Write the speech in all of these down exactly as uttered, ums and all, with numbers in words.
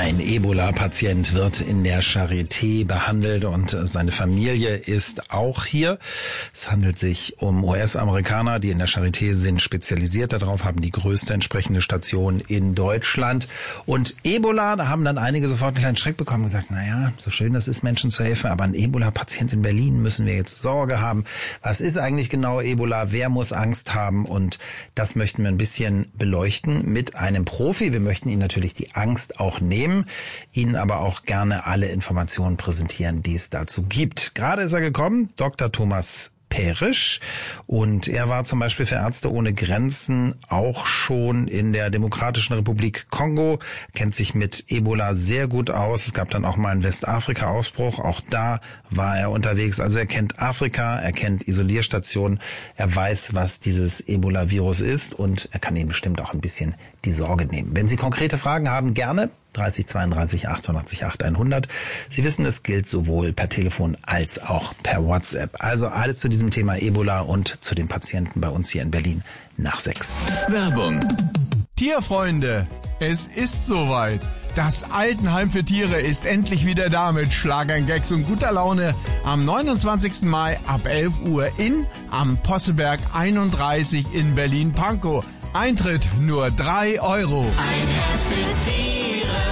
Ein Ebola-Patient wird in der Charité behandelt und seine Familie ist auch hier. Es handelt sich um U S-Amerikaner, die in der Charité sind spezialisiert darauf, haben die größte entsprechende Station in Deutschland. Und Ebola, da haben dann einige sofort einen kleinen Schreck bekommen und gesagt, naja, so schön das ist, Menschen zu helfen, aber ein Ebola-Patient in Berlin müssen wir jetzt Sorge haben. Was ist eigentlich genau Ebola? Wer muss Angst haben? Und das möchten wir ein bisschen beleuchten mit einem Profi. Wir möchten Ihnen natürlich die Angst auch nehmen, Ihnen aber auch gerne alle Informationen präsentieren, die es dazu gibt. Gerade ist er gekommen, Doktor Thomas Perisch, und er war zum Beispiel für Ärzte ohne Grenzen auch schon in der Demokratischen Republik Kongo, kennt sich mit Ebola sehr gut aus. Es gab dann auch mal einen Westafrika-Ausbruch, auch da war er unterwegs. Also er kennt Afrika, er kennt Isolierstationen, er weiß, was dieses Ebola-Virus ist, und er kann Ihnen bestimmt auch ein bisschen die Sorge nehmen. Wenn Sie konkrete Fragen haben, gerne dreißig zweiunddreißig achtundachtzig acht hundert. Sie wissen, es gilt sowohl per Telefon als auch per WhatsApp. Also alles zu diesem Thema Ebola und zu den Patienten bei uns hier in Berlin nach sechs. Werbung. Tierfreunde, es ist soweit. Das Altenheim für Tiere ist endlich wieder da mit Schlagern, Gags und guter Laune am neunundzwanzigsten Mai ab elf Uhr in am Posselberg einunddreißig in Berlin-Pankow. Eintritt nur drei Euro. Ein Herz für Tiere.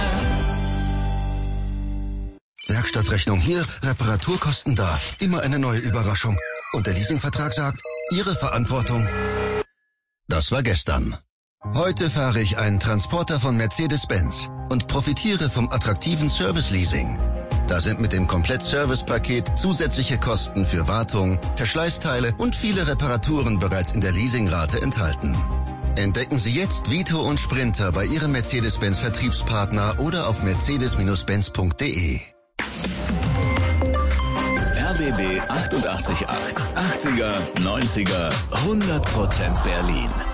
Werkstattrechnung hier, Reparaturkosten da. Immer eine neue Überraschung. Und der Leasingvertrag sagt, Ihre Verantwortung. Das war gestern. Heute fahre ich einen Transporter von Mercedes-Benz und profitiere vom attraktiven Service-Leasing. Da sind mit dem Komplett-Service-Paket zusätzliche Kosten für Wartung, Verschleißteile und viele Reparaturen bereits in der Leasingrate enthalten. Entdecken Sie jetzt Vito und Sprinter bei Ihrem Mercedes-Benz Vertriebspartner oder auf mercedes benz punkt de. R B B achtundachtzig Komma acht. achtziger, neunziger, hundert Prozent Berlin.